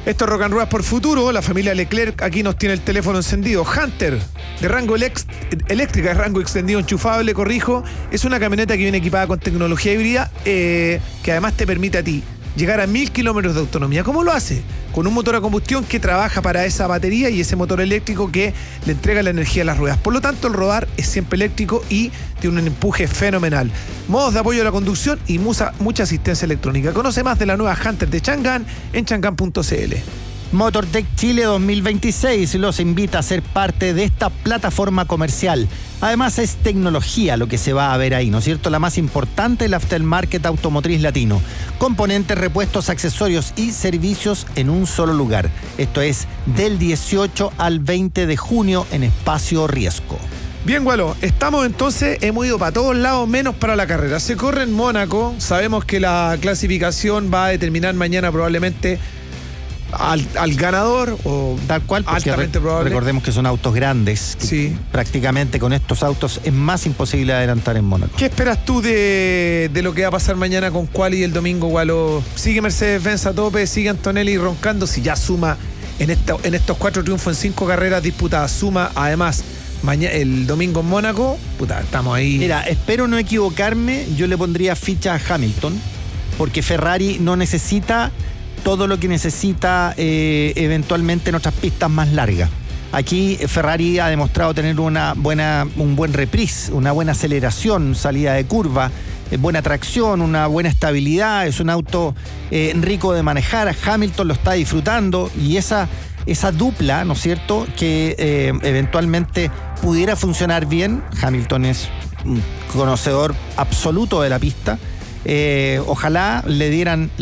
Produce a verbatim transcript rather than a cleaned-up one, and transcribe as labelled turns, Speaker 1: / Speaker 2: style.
Speaker 1: Esto es Rock and Ruedas por Futuro. La familia Leclerc aquí nos tiene el teléfono encendido. Hunter, de rango elex- eléctrica, de rango extendido enchufable, corrijo. Es una camioneta que viene equipada con tecnología híbrida eh, que además te permite a ti llegar a mil kilómetros de autonomía. ¿Cómo lo hace? Con un motor a combustión que trabaja para esa batería y ese motor eléctrico que le entrega la energía a las ruedas. Por lo tanto, el rodar es siempre eléctrico y tiene un empuje fenomenal. Modos de apoyo a la conducción y mucha, mucha asistencia electrónica. Conoce más de la nueva Hunter de Chang'an en chang'an punto c l.
Speaker 2: Motortech Chile dos mil veintiséis los invita a ser parte de esta plataforma comercial. Además es tecnología lo que se va a ver ahí, ¿no es cierto? La más importante, el aftermarket automotriz latino. Componentes, repuestos, accesorios y servicios en un solo lugar. Esto es del dieciocho al veinte de junio en Espacio Riesgo.
Speaker 1: Bien, Gualo, estamos entonces, hemos ido para todos lados menos para la carrera. Se corre en Mónaco, sabemos que la clasificación va a determinar mañana probablemente Al, al ganador o
Speaker 2: tal cual, porque
Speaker 1: altamente
Speaker 2: re-
Speaker 1: probable.
Speaker 2: recordemos que son autos grandes.
Speaker 1: Sí.
Speaker 2: Prácticamente con estos autos es más imposible adelantar en Mónaco.
Speaker 1: ¿Qué esperas tú de, de lo que va a pasar mañana con Quali el domingo, Gualo? ¿Sigue Mercedes-Benz a tope? ¿Sigue Antonelli roncando? Si ya suma en, esta, en estos cuatro triunfos en cinco carreras disputadas, suma además mañana, el domingo en Mónaco, puta, estamos ahí.
Speaker 2: Mira, espero no equivocarme, yo le pondría ficha a Hamilton, porque Ferrari no necesita todo lo que necesita eh, eventualmente en otras pistas más largas. Aquí Ferrari ha demostrado tener una buena, un buen reprise, una buena aceleración, salida de curva, eh, buena tracción, una buena estabilidad. Es un auto eh, rico de manejar. Hamilton lo está disfrutando y esa, esa dupla, ¿no es cierto?, que eh, eventualmente pudiera funcionar bien. Hamilton es un conocedor absoluto de la pista. Eh, ojalá le dieran